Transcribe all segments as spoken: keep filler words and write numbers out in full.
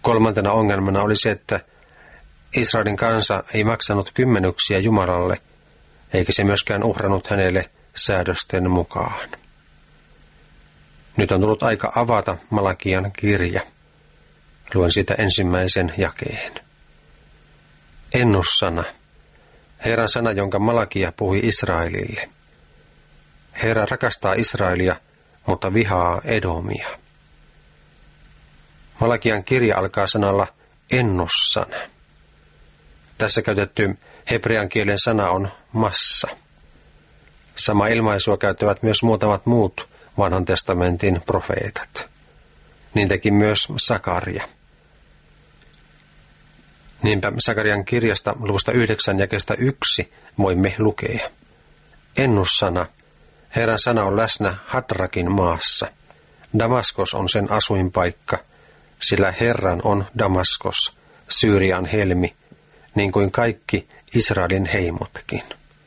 Kolmantena ongelmana oli se, että Israelin kansa ei maksanut kymmenyksiä Jumalalle, eikä se myöskään uhrannut hänelle säädösten mukaan. Nyt on tullut aika avata Malakian kirja. Luen siitä ensimmäisen jakeen. Ennussana. Herran sana, jonka Malakia puhui Israelille. Herra rakastaa Israelia, mutta vihaa Edomia. Malakian kirja alkaa sanalla ennussana. Tässä käytetty hebrean kielen sana on massa. Sama ilmaisua käyttävät myös muutamat muut vanhan testamentin profeetat. Niin teki myös Sakaria. Niinpä Sakarian kirjasta luvusta yhdeksän jakeesta yksi voimme lukea. Ennussana. Herran sana on läsnä Hadrakin maassa. Damaskos on sen asuinpaikka, sillä Herran on Damaskos, Syyrian helmi, niin kuin kaikki Israelin heimotkin.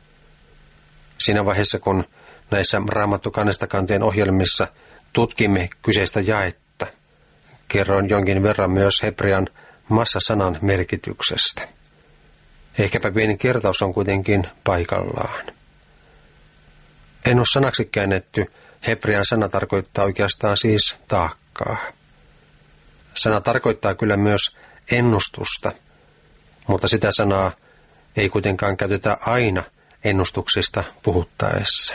Siinä vaiheessa, kun näissä Raamattu kannesta kanteen ohjelmissa tutkimme kyseistä jaetta, kerroin jonkin verran myös hebrean massasanan merkityksestä. Ehkäpä pieni kertaus on kuitenkin paikallaan. Ennussanaksi käännetty hebrean sana tarkoittaa oikeastaan siis taakkaa. Sana tarkoittaa kyllä myös ennustusta, mutta sitä sanaa ei kuitenkaan käytetä aina ennustuksista puhuttaessa.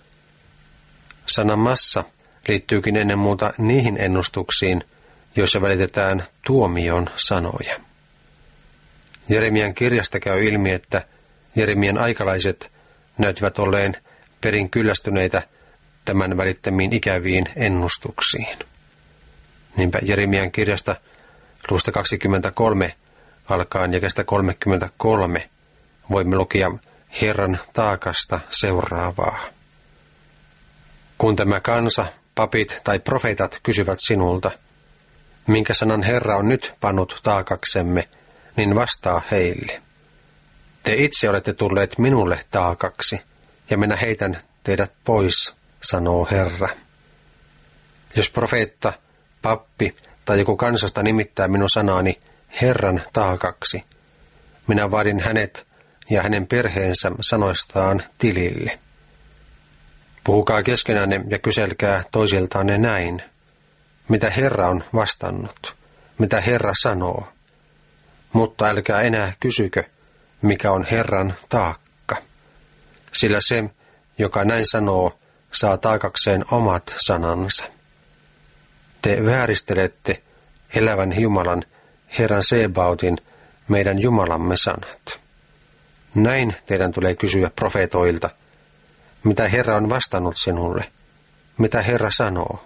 Sana massa liittyykin ennen muuta niihin ennustuksiin, joissa välitetään tuomion sanoja. Jeremian kirjasta käy ilmi, että Jeremian aikalaiset näytivät olleen perin kyllästyneitä tämän välittämiin ikäviin ennustuksiin. Niinpä Jeremian kirjasta luvusta kaksikymmentäkolme alkaen jakeesta kolmekymmentäkolme voimme lukea Herran taakasta seuraavaa. Kun tämä kansa, papit tai profeetat kysyvät sinulta, minkä sanan Herra on nyt pannut taakaksemme, niin vastaa heille. Te itse olette tulleet minulle taakaksi, ja minä heitän teidät pois, sanoo Herra. Jos profeetta, pappi tai joku kansasta nimittää minun sanaani Herran taakaksi, minä vaadin hänet ja hänen perheensä sanoistaan tilille. Puhukaa keskenänne ja kyselkää toisiltaanne näin. Mitä Herra on vastannut, mitä Herra sanoo. Mutta älkää enää kysykö, mikä on Herran taakka. Sillä se, joka näin sanoo, saa taakakseen omat sanansa. Te vääristelette elävän Jumalan, Herran Sebautin, meidän Jumalamme sanat. Näin teidän tulee kysyä profeetoilta, mitä Herra on vastannut sinulle, mitä Herra sanoo.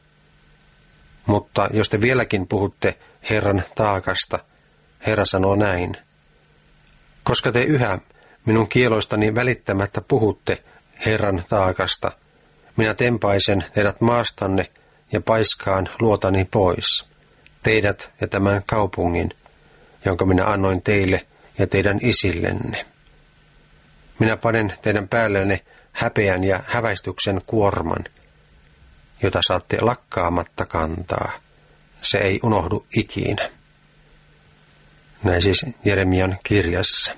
Mutta jos te vieläkin puhutte Herran taakasta, Herra sanoo näin. Koska te yhä minun kieloistani välittämättä puhutte Herran taakasta, minä tempaisen teidät maastanne ja paiskaan luotani pois, teidät ja tämän kaupungin, jonka minä annoin teille ja teidän isillenne. Minä panen teidän päällenne häpeän ja häväistyksen kuorman, jota saatte lakkaamatta kantaa. Se ei unohdu ikinä. Näin siis Jeremian kirjassa.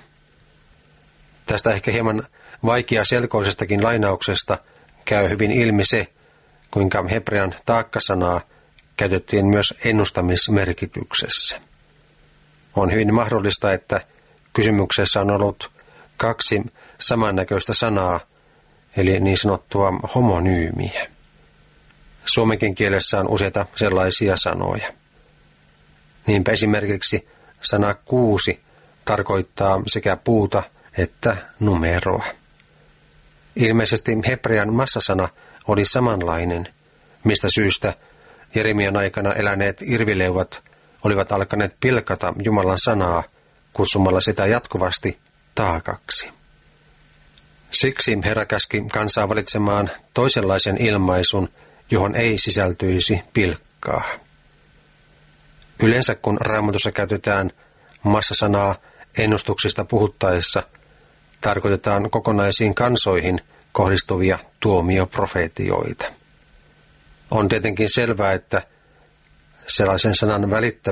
Tästä ehkä hieman vaikeaselkoisestakin lainauksesta käy hyvin ilmi se, kuinka hebrean taakkasanaa käytettiin myös ennustamismerkityksessä. On hyvin mahdollista, että kysymyksessä on ollut kaksi samannäköistä sanaa, eli niin sanottua homonyymiä. Suomenkin kielessä on useita sellaisia sanoja. Niinpä esimerkiksi sana kuusi tarkoittaa sekä puuta että numeroa. Ilmeisesti hebrean massasana oli samanlainen, mistä syystä Jeremian aikana eläneet irvileuvat olivat alkaneet pilkata Jumalan sanaa kutsumalla sitä jatkuvasti taakaksi. Siksi Herra käski kansaa valitsemaan toisenlaisen ilmaisun, johon ei sisältyisi pilkkaa. Yleensä kun Raamatussa käytetään massasanaa ennustuksista puhuttaessa, tarkoitetaan kokonaisiin kansoihin kohdistuvia tuomioprofeetioita. On tietenkin selvää, että sellaisen sanan välittäminen